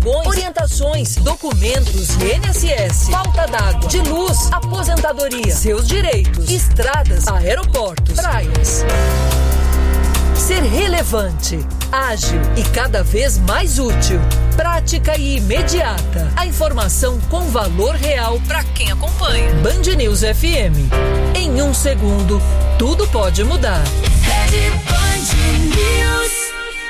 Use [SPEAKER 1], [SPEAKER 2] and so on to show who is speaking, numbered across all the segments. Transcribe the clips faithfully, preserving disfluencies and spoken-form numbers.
[SPEAKER 1] pregões, orientações, documentos, I N S S, falta d'água, de luz, aposentadoria, seus direitos, estradas, aeroportos, praias. Ser relevante, ágil e cada vez mais útil. Prática e imediata. A informação com valor real para quem acompanha. Band News F M. Em um segundo, tudo pode mudar. Rede Band News.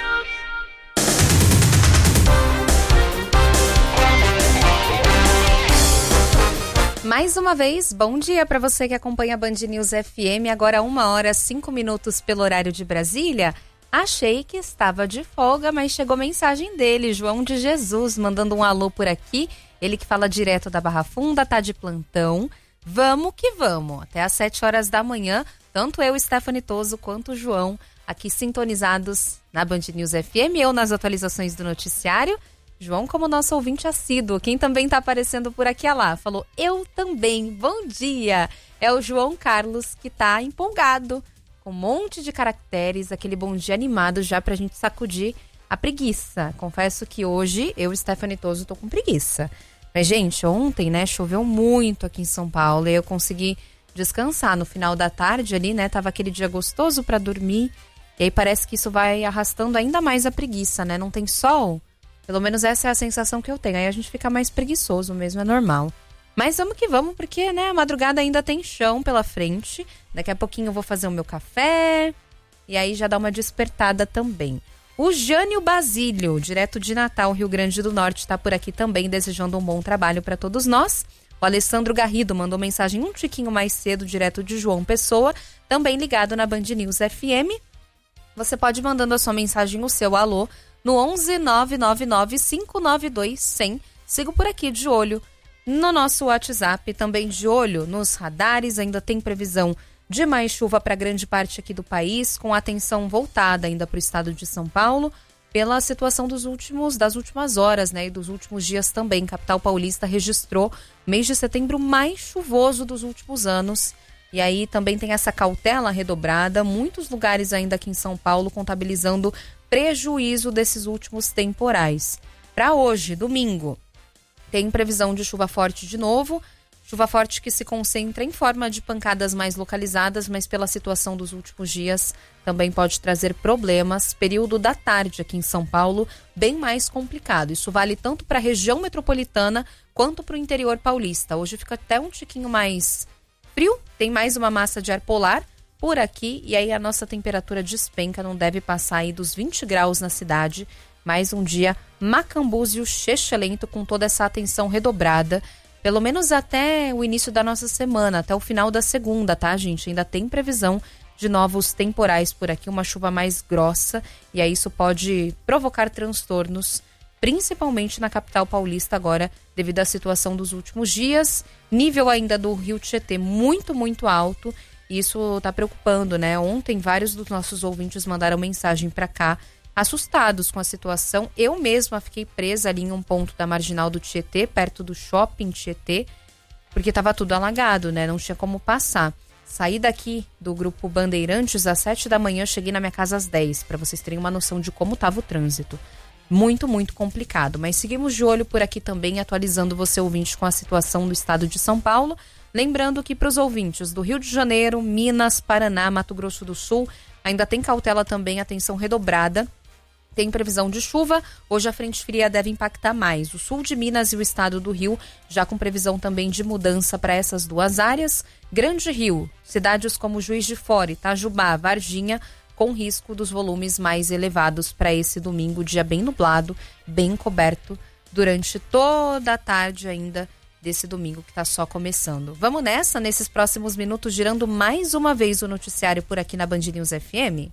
[SPEAKER 2] Mais uma vez, bom dia para você que acompanha a Band News F M. Agora uma hora, cinco minutos pelo horário de Brasília. Achei que estava de folga, mas chegou mensagem dele, João de Jesus, mandando um alô por aqui. Ele que fala direto da Barra Funda, tá de plantão. Vamos que vamos. Até às sete horas da manhã, tanto eu, Stephanie Toso, quanto o João, aqui sintonizados na Band News F M. Eu nas atualizações do noticiário. João como nosso ouvinte assíduo, quem também está aparecendo por aqui, lá, falou, eu também, bom dia. É o João Carlos que está empolgado, com um monte de caracteres, aquele bom dia animado já pra gente sacudir a preguiça. Confesso que hoje eu, Stephanie Toso, tô com preguiça. Mas, gente, ontem, né, choveu muito aqui em São Paulo e eu consegui descansar no final da tarde ali, né, tava aquele dia gostoso pra dormir. E aí parece que isso vai arrastando ainda mais a preguiça, né, não tem sol. Pelo menos essa é a sensação que eu tenho. Aí a gente fica mais preguiçoso mesmo, é normal. Mas vamos que vamos, porque, né, a madrugada ainda tem chão pela frente. Daqui a pouquinho eu vou fazer o meu café. E aí já dá uma despertada também. O Jânio Basílio, direto de Natal, Rio Grande do Norte, está por aqui também, desejando um bom trabalho para todos nós. O Alessandro Garrido mandou mensagem um tiquinho mais cedo, direto de João Pessoa, também ligado na Band News F M. Você pode ir mandando a sua mensagem, o seu alô, no onze nove nove nove cinco nove dois zero zero. Sigo por aqui de olho no nosso WhatsApp, também de olho nos radares. Ainda tem previsão de mais chuva para grande parte aqui do país, com atenção voltada ainda para o estado de São Paulo, pela situação dos últimos, das últimas horas, né, e dos últimos dias também. Capital paulista registrou o mês de setembro mais chuvoso dos últimos anos. E aí também tem essa cautela redobrada, muitos lugares ainda aqui em São Paulo contabilizando prejuízo desses últimos temporais. Para hoje, domingo, tem previsão de chuva forte de novo, chuva forte que se concentra em forma de pancadas mais localizadas, mas pela situação dos últimos dias também pode trazer problemas. Período da tarde aqui em São Paulo, bem mais complicado. Isso vale tanto para a região metropolitana quanto para o interior paulista. Hoje fica até um tiquinho mais frio, tem mais uma massa de ar polar por aqui, e aí a nossa temperatura despenca, não deve passar aí dos vinte graus na cidade. Mais um dia macambúzio, chechelento, com toda essa atenção redobrada, pelo menos até o início da nossa semana, até o final da segunda, tá, gente? Ainda tem previsão de novos temporais por aqui, uma chuva mais grossa, e aí isso pode provocar transtornos, principalmente na capital paulista agora, devido à situação dos últimos dias. Nível ainda do Rio Tietê muito, muito alto. Isso está preocupando, né? Ontem vários dos nossos ouvintes mandaram mensagem para cá, assustados com a situação. Eu mesma fiquei presa ali em um ponto da Marginal do Tietê, perto do Shopping Tietê, porque estava tudo alagado, né? Não tinha como passar. Saí daqui do Grupo Bandeirantes às sete da manhã, cheguei na minha casa às dez, para vocês terem uma noção de como estava o trânsito. Muito, muito complicado. Mas seguimos de olho por aqui também, atualizando você, ouvinte, com a situação do estado de São Paulo. Lembrando que para os ouvintes do Rio de Janeiro, Minas, Paraná, Mato Grosso do Sul, ainda tem cautela também, atenção redobrada. Tem previsão de chuva, hoje a frente fria deve impactar mais o sul de Minas e o estado do Rio, já com previsão também de mudança para essas duas áreas. Grande Rio, cidades como Juiz de Fora, Itajubá, Varginha, com risco dos volumes mais elevados para esse domingo, dia bem nublado, bem coberto durante toda a tarde ainda desse domingo que está só começando. Vamos nessa, nesses próximos minutos, girando mais uma vez o noticiário por aqui na Band News F M?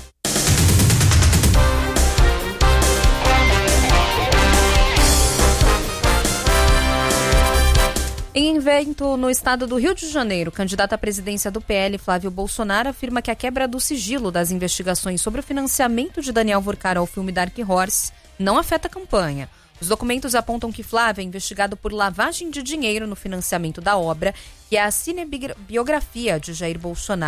[SPEAKER 2] Em evento no estado do Rio de Janeiro, candidato à presidência do P L, Flávio Bolsonaro, afirma que a quebra do sigilo das investigações sobre o financiamento de Daniel Wurcar ao filme Dark Horse não afeta a campanha. Os documentos apontam que Flávio é investigado por lavagem de dinheiro no financiamento da obra, que é a cinebiografia de Jair Bolsonaro.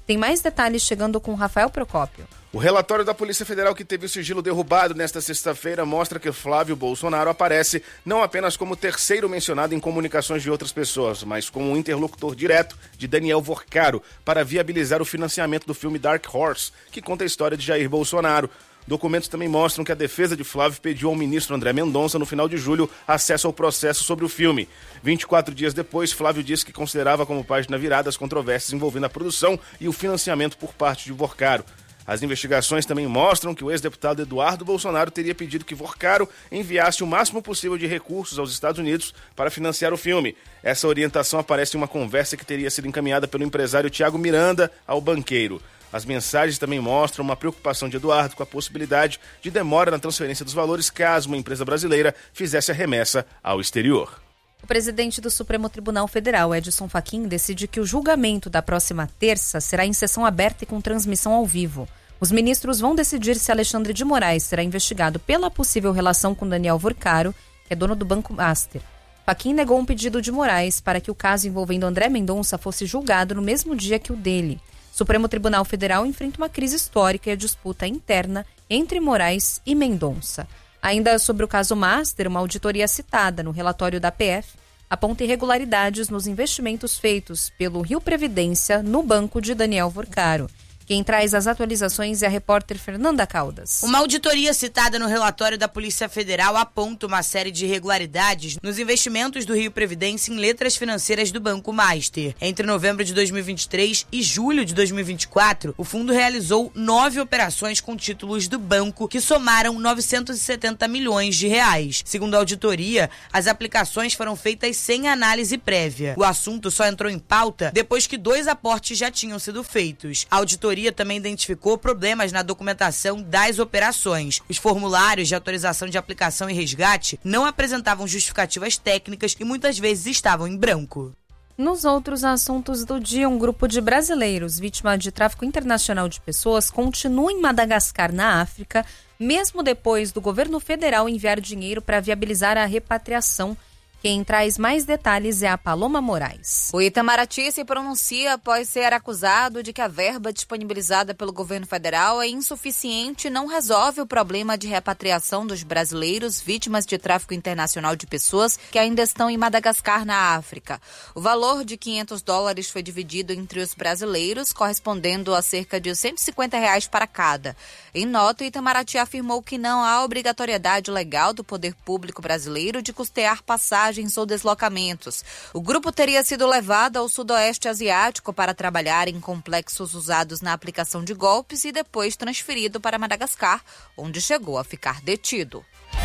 [SPEAKER 2] Tem mais detalhes chegando com Rafael Procópio.
[SPEAKER 3] O relatório da Polícia Federal que teve o sigilo derrubado nesta sexta-feira mostra que Flávio Bolsonaro aparece não apenas como terceiro mencionado em comunicações de outras pessoas, mas como um interlocutor direto de Daniel Vorcaro para viabilizar o financiamento do filme Dark Horse, que conta a história de Jair Bolsonaro. Documentos também mostram que a defesa de Flávio pediu ao ministro André Mendonça, no final de julho, acesso ao processo sobre o filme. vinte e quatro dias depois, Flávio disse que considerava como página virada as controvérsias envolvendo a produção e o financiamento por parte de Vorcaro. As investigações também mostram que o ex-deputado Eduardo Bolsonaro teria pedido que Vorcaro enviasse o máximo possível de recursos aos Estados Unidos para financiar o filme. Essa orientação aparece em uma conversa que teria sido encaminhada pelo empresário Tiago Miranda ao banqueiro. As mensagens também mostram uma preocupação de Eduardo com a possibilidade de demora na transferência dos valores caso uma empresa brasileira fizesse a remessa ao exterior.
[SPEAKER 2] O presidente do Supremo Tribunal Federal, Edson Fachin, decide que o julgamento da próxima terça será em sessão aberta e com transmissão ao vivo. Os ministros vão decidir se Alexandre de Moraes será investigado pela possível relação com Daniel Vorcaro, que é dono do Banco Master. Fachin negou um pedido de Moraes para que o caso envolvendo André Mendonça fosse julgado no mesmo dia que o dele. O Supremo Tribunal Federal enfrenta uma crise histórica e a disputa interna entre Moraes e Mendonça. Ainda sobre o caso Master, uma auditoria citada no relatório da P F aponta irregularidades nos investimentos feitos pelo Rio Previdência no banco de Daniel Vorcaro. Quem traz as atualizações é a repórter Fernanda Caldas.
[SPEAKER 4] Uma auditoria citada no relatório da Polícia Federal aponta uma série de irregularidades nos investimentos do Rio Previdência em letras financeiras do Banco Master. Entre novembro de dois mil e vinte e três e julho de dois mil e vinte e quatro, o fundo realizou nove operações com títulos do banco que somaram novecentos e setenta milhões de reais. Segundo a auditoria, as aplicações foram feitas sem análise prévia. O assunto só entrou em pauta depois que dois aportes já tinham sido feitos. A auditoria também identificou problemas na documentação das operações. Os formulários de autorização de aplicação e resgate não apresentavam justificativas técnicas e muitas vezes estavam em branco.
[SPEAKER 2] Nos outros assuntos do dia, um grupo de brasileiros vítima de tráfico internacional de pessoas continua em Madagascar, na África, mesmo depois do governo federal enviar dinheiro para viabilizar a repatriação. Quem traz mais detalhes é a Paloma Moraes.
[SPEAKER 5] O Itamaraty se pronuncia após ser acusado de que a verba disponibilizada pelo governo federal é insuficiente e não resolve o problema de repatriação dos brasileiros vítimas de tráfico internacional de pessoas que ainda estão em Madagascar, na África. O valor de quinhentos dólares foi dividido entre os brasileiros, correspondendo a cerca de cento e cinquenta reais para cada. Em nota, o Itamaraty afirmou que não há obrigatoriedade legal do poder público brasileiro de custear passagens ou deslocamentos. O grupo teria sido levado ao sudoeste asiático para trabalhar em complexos usados na aplicação de golpes e depois transferido para Madagascar, onde chegou a ficar detido.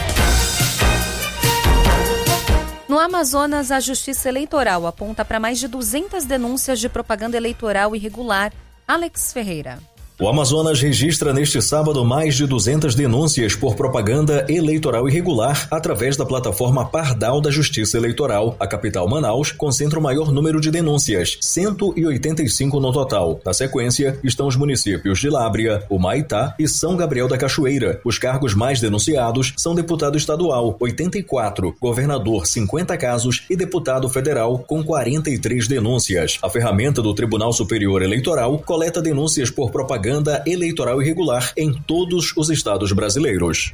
[SPEAKER 2] No Amazonas, a Justiça Eleitoral aponta para mais de duzentas denúncias de propaganda eleitoral irregular. Alex Ferreira.
[SPEAKER 6] O Amazonas registra neste sábado mais de duzentas denúncias por propaganda eleitoral irregular através da plataforma Pardal da Justiça Eleitoral. A capital Manaus concentra o maior número de denúncias, cento e oitenta e cinco no total. Na sequência, estão os municípios de Lábrea, Humaitá e São Gabriel da Cachoeira. Os cargos mais denunciados são deputado estadual, oitenta e quatro, governador, cinquenta casos e deputado federal, com quarenta e três denúncias. A ferramenta do Tribunal Superior Eleitoral coleta denúncias por propaganda eleitoral irregular em todos os estados brasileiros.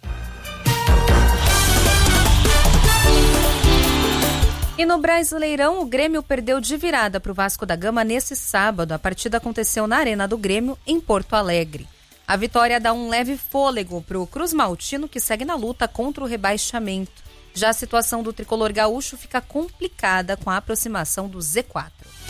[SPEAKER 2] E no Brasileirão, o Grêmio perdeu de virada para o Vasco da Gama nesse sábado. A partida aconteceu na Arena do Grêmio, em Porto Alegre. A vitória dá um leve fôlego para o Cruz Maltino, que segue na luta contra o rebaixamento. Já a situação do tricolor gaúcho fica complicada com a aproximação do Z quatro.